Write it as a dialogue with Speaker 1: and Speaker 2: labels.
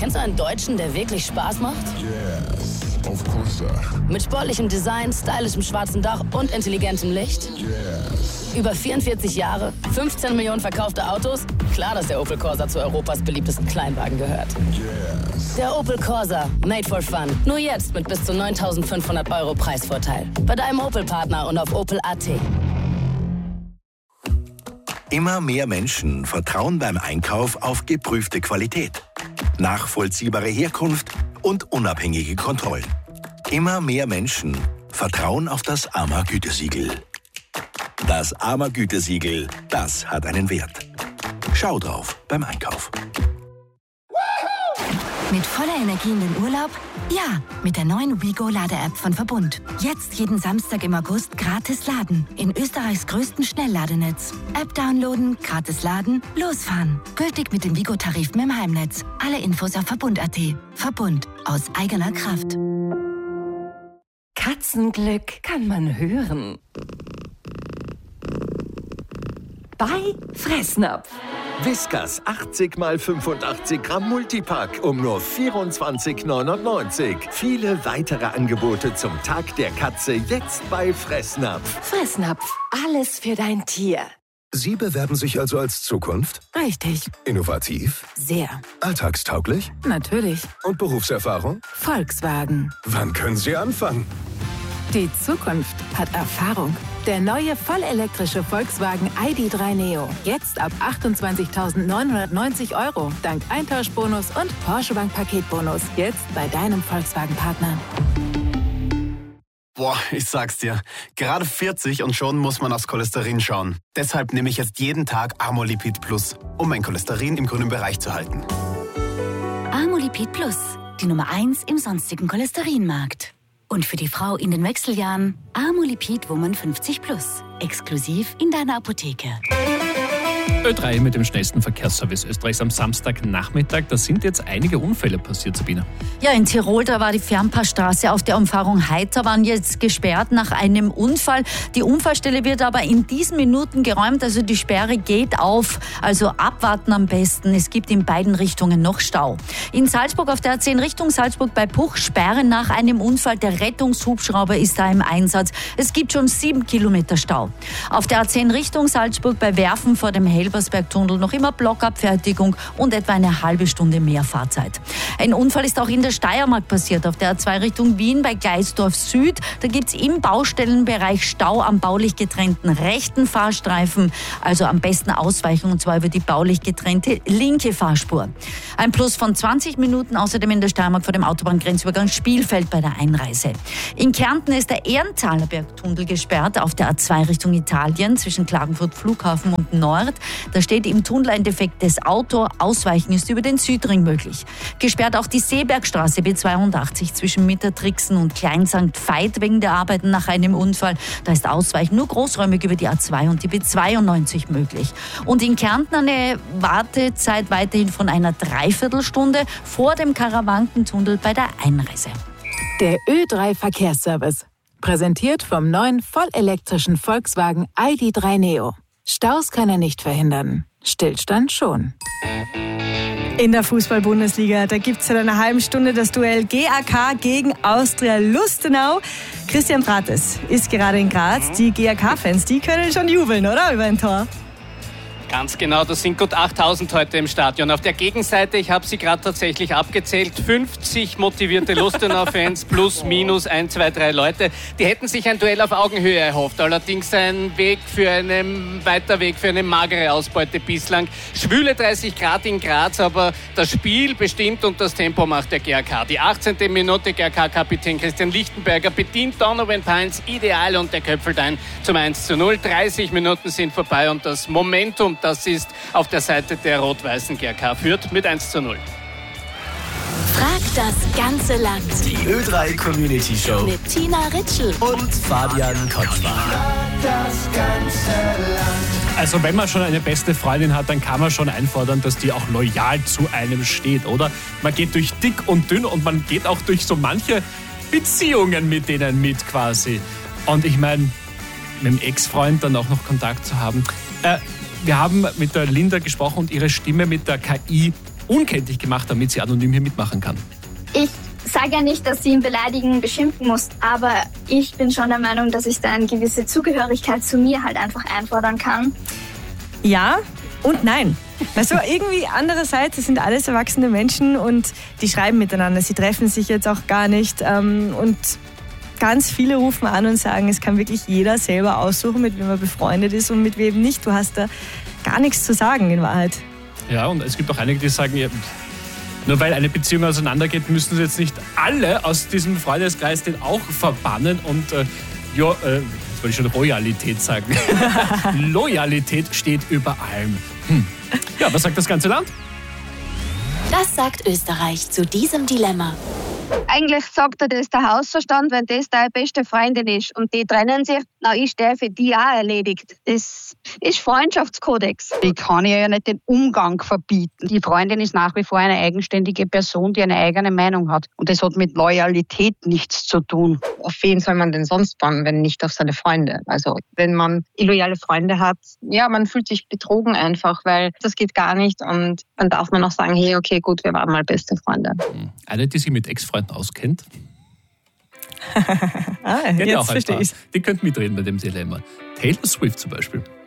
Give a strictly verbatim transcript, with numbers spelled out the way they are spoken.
Speaker 1: Kennst du einen Deutschen, der wirklich Spaß macht?
Speaker 2: Yes, of course, sir.
Speaker 1: Mit sportlichem Design, stylischem schwarzen Dach und intelligentem Licht?
Speaker 2: Yes.
Speaker 1: Über vierundvierzig Jahre, fünfzehn Millionen verkaufte Autos? Klar, dass der Opel Corsa zu Europas beliebtesten Kleinwagen gehört.
Speaker 2: Yes.
Speaker 1: Der Opel Corsa, made for fun. Nur jetzt mit bis zu neuntausendfünfhundert Euro Preisvorteil. Bei deinem Opel-Partner und auf opel punkt a t.
Speaker 3: Immer mehr Menschen vertrauen beim Einkauf auf geprüfte Qualität, nachvollziehbare Herkunft und unabhängige Kontrollen. Immer mehr Menschen vertrauen auf das A M A-Gütesiegel. Das A M A-Gütesiegel, das hat einen Wert. Schau drauf beim Einkauf.
Speaker 4: Mit voller Energie in den Urlaub? Ja, mit der neuen WeGo-Lade-App von Verbund. Jetzt jeden Samstag im August gratis laden. In Österreichs größten Schnellladenetz. App downloaden, gratis laden, losfahren. Gültig mit den WeGo-Tarifen im Heimnetz. Alle Infos auf verbund punkt a t. Verbund. Aus eigener Kraft.
Speaker 5: Katzenglück kann man hören. Bei Fressnapf.
Speaker 6: Whiskas achtzig mal fünfundachtzig Gramm Multipack um nur vierundzwanzig neunundneunzig. Viele weitere Angebote zum Tag der Katze jetzt bei Fressnapf.
Speaker 5: Fressnapf, alles für dein Tier.
Speaker 7: Sie bewerben sich also als Zukunft?
Speaker 8: Richtig.
Speaker 7: Innovativ?
Speaker 8: Sehr.
Speaker 7: Alltagstauglich?
Speaker 8: Natürlich.
Speaker 7: Und Berufserfahrung?
Speaker 8: Volkswagen.
Speaker 7: Wann können Sie anfangen?
Speaker 8: Die Zukunft hat Erfahrung. Der neue vollelektrische Volkswagen I D drei Neo. Jetzt ab achtundzwanzigtausendneunhundertneunzig Euro. Dank Eintauschbonus und Porsche Bank Paketbonus. Jetzt bei deinem Volkswagen-Partner.
Speaker 9: Boah, ich sag's dir. Gerade vierzig und schon muss man aufs Cholesterin schauen. Deshalb nehme ich jetzt jeden Tag Amolipid Plus, um mein Cholesterin im grünen Bereich zu halten.
Speaker 4: Amolipid Plus. Die Nummer eins im sonstigen Cholesterinmarkt. Und für die Frau in den Wechseljahren Amolipid Woman fünfzig Plus. Exklusiv in deiner Apotheke.
Speaker 10: Ö drei mit dem schnellsten Verkehrsservice Österreichs am Samstagnachmittag. Da sind jetzt einige Unfälle passiert, Sabina.
Speaker 11: Ja, in Tirol, da war die Fernpassstraße auf der Umfahrung Heiterwahn jetzt gesperrt nach einem Unfall. Die Unfallstelle wird aber in diesen Minuten geräumt, also die Sperre geht auf. Also abwarten am besten. Es gibt in beiden Richtungen noch Stau. In Salzburg auf der A zehn Richtung Salzburg bei Puch Sperre nach einem Unfall. Der Rettungshubschrauber ist da im Einsatz. Es gibt schon sieben Kilometer Stau. Auf der A zehn Richtung Salzburg bei Werfen vor dem Helbersberg-Tunnel noch immer Blockabfertigung und etwa eine halbe Stunde mehr Fahrzeit. Ein Unfall ist auch in der Steiermark passiert, auf der A zwei Richtung Wien bei Gleisdorf Süd. Da gibt es im Baustellenbereich Stau am baulich getrennten rechten Fahrstreifen. Also am besten ausweichen, und zwar über die baulich getrennte linke Fahrspur. Ein Plus von zwanzig Minuten außerdem in der Steiermark vor dem Autobahngrenzübergang Spielfeld bei der Einreise. In Kärnten ist der Ehrenthaler Bergtunnel gesperrt auf der A zwei Richtung Italien zwischen Klagenfurt Flughafen und Nord. Da steht im Tunnel ein defektes Auto. Ausweichen ist über den Südring möglich. Gesperrt auch die Seebergstraße B zweiundachtzig zwischen Mittertrixen und Klein Sankt Veit wegen der Arbeiten nach einem Unfall. Da ist Ausweichen nur großräumig über die A zwei und die B zweiundneunzig möglich. Und in Kärnten eine Wartezeit weiterhin von einer Dreiviertelstunde vor dem Karawankentunnel bei der Einreise.
Speaker 8: Der Ö drei Verkehrsservice. Präsentiert vom neuen vollelektrischen Volkswagen I D drei Neo. Staus kann er nicht verhindern. Stillstand schon.
Speaker 12: In der Fußball-Bundesliga, da gibt es seit einer halben Stunde das Duell G A K gegen Austria Lustenau. Christian Prates ist gerade in Graz. Die G A K-Fans, die können schon jubeln, oder? Über ein Tor.
Speaker 13: Ganz genau, das sind gut achttausend heute im Stadion. Auf der Gegenseite, ich habe sie gerade tatsächlich abgezählt, fünfzig motivierte Lustenau-Fans plus minus ein, zwei, drei Leute. Die hätten sich ein Duell auf Augenhöhe erhofft. Allerdings ein Weg für einen, weiter Weg für eine magere Ausbeute bislang. Schwüle dreißig Grad in Graz, aber das Spiel bestimmt und das Tempo macht der G A K. Die achtzehnte Minute, G A K-Kapitän Christian Lichtenberger bedient Donovan Pines ideal und der köpfelt ein zum eins zu null. dreißig Minuten sind vorbei und das Momentum, das ist auf der Seite der rot-weißen G A K, führt mit eins zu null.
Speaker 4: Frag das ganze Land.
Speaker 14: Die Ö drei Community Show
Speaker 4: mit Tina Ritschl
Speaker 14: und Fabian Kotschwar.
Speaker 15: Das ganze Land.
Speaker 10: Also wenn man schon eine beste Freundin hat, dann kann man schon einfordern, dass die auch loyal zu einem steht, oder? Man geht durch dick und dünn und man geht auch durch so manche Beziehungen mit denen mit quasi. Und ich meine, mit dem Ex-Freund dann auch noch Kontakt zu haben. Äh, Wir haben mit der Linda gesprochen und ihre Stimme mit der K I unkenntlich gemacht, damit sie anonym hier mitmachen kann?
Speaker 16: Ich sage ja nicht, dass sie ihn beleidigen, beschimpfen muss, aber ich bin schon der Meinung, dass ich da eine gewisse Zugehörigkeit zu mir halt einfach einfordern kann.
Speaker 12: Ja und nein. Weißt du, irgendwie andererseits, es sind alles erwachsene Menschen und die schreiben miteinander, sie treffen sich jetzt auch gar nicht ähm, und ganz viele rufen an und sagen, es kann wirklich jeder selber aussuchen, mit wem er befreundet ist und mit wem nicht. Du hast da gar nichts zu sagen in Wahrheit. Ja, und es gibt auch einige, die sagen, ja, nur weil eine Beziehung auseinandergeht, müssen sie jetzt nicht alle aus diesem Freundeskreis den auch verbannen und äh, ja, äh, jetzt wollte ich schon Royalität sagen. Loyalität steht über allem. Hm. Ja, was sagt das ganze Land?
Speaker 17: Das sagt Österreich zu diesem Dilemma.
Speaker 18: Eigentlich sagt er, das ist der Hausverstand, wenn das deine beste Freundin ist und die trennen sich, na ist der für die auch erledigt. Das ist Freundschaftskodex.
Speaker 19: Ich kann ihr ja nicht den Umgang verbieten. Die Freundin ist nach wie vor eine eigenständige Person, die eine eigene Meinung hat. Und das hat mit Loyalität nichts zu tun.
Speaker 20: Auf wen soll man denn sonst bauen, wenn nicht auf seine Freunde? Also wenn man illoyale Freunde hat, ja, man fühlt sich betrogen einfach, weil das geht gar nicht. Und dann darf man auch sagen, hey, okay, gut, wir waren mal beste Freunde.
Speaker 10: Eine, die sich mit Ex-Freunden auskennt.
Speaker 12: ah,
Speaker 10: die
Speaker 12: jetzt
Speaker 10: auch
Speaker 12: verstehe ich.
Speaker 10: Die könnte mitreden bei dem Dilemma. Taylor Swift zum Beispiel.